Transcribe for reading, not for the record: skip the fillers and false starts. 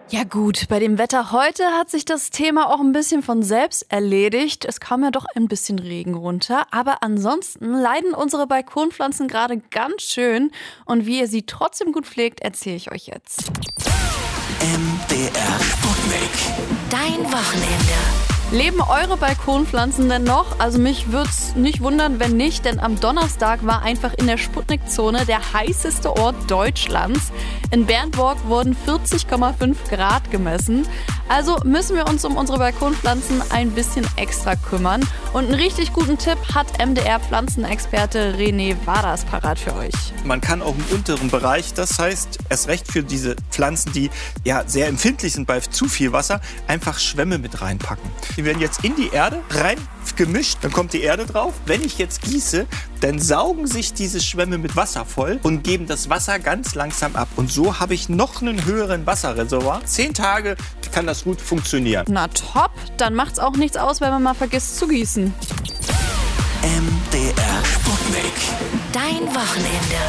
Ja gut, bei dem Wetter heute hat sich das Thema auch ein bisschen von selbst erledigt. Es kam ja doch ein bisschen Regen runter, aber ansonsten leiden unsere Balkonpflanzen gerade ganz schön. Und wie ihr sie trotzdem gut pflegt, erzähle ich euch jetzt. MDR Sputnik. Dein Wochenende. Leben eure Balkonpflanzen denn noch? Also mich würde es nicht wundern, wenn nicht, denn am Donnerstag war einfach in der Sputnik-Zone der heißeste Ort Deutschlands. In Bernburg wurden 40,5 Grad gemessen. Also müssen wir uns um unsere Balkonpflanzen ein bisschen extra kümmern. Und einen richtig guten Tipp hat MDR-Pflanzenexperte René Waders parat für euch. Man kann auch im unteren Bereich, das heißt erst recht für diese Pflanzen, die ja sehr empfindlich sind bei zu viel Wasser, einfach Schwämme mit reinpacken. Die werden jetzt in die Erde rein gemischt, dann kommt die Erde drauf. Wenn ich jetzt gieße, dann saugen sich diese Schwämme mit Wasser voll und geben das Wasser ganz langsam ab. Und so habe ich noch einen höheren Wasserreservoir. 10 Tage kann das gut funktionieren. Na top, dann macht's auch nichts aus, wenn man mal vergisst zu gießen. MDR Sputnik. Dein Wochenende.